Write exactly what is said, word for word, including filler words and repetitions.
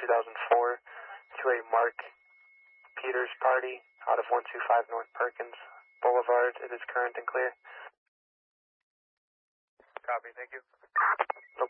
two thousand four to a Mark Peters party out of one two five North Perkins Boulevard. It is current and clear. Copy, thank you.